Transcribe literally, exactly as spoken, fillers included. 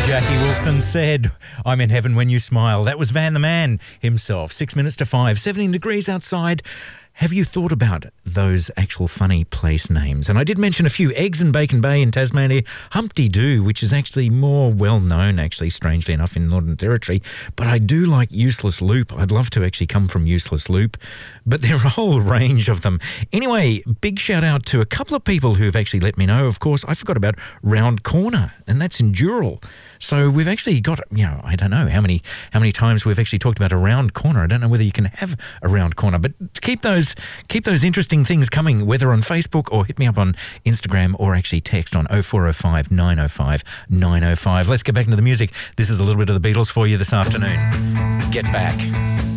Jackie Wilson said, "I'm in heaven when you smile." That was Van the Man himself. Six minutes to five, seventeen degrees outside. Have you thought about those actual funny place names? And I did mention a few. Eggs in Bacon Bay in Tasmania. Humpty Doo, which is actually more well-known, actually, strangely enough, in Northern Territory. But I do like Useless Loop. I'd love to actually come from Useless Loop. But there are a whole range of them. Anyway, big shout-out to a couple of people who've actually let me know. Of course, I forgot about Round Corner, and that's in Dural. So we've actually got, you know, I don't know how many how many times we've actually talked about a round corner. I don't know whether you can have a round corner, but keep those keep those interesting things coming, whether on Facebook or hit me up on Instagram or actually text on oh four oh five, nine oh five, nine oh five. Let's get back into the music. This is a little bit of the Beatles for you this afternoon. Get Back.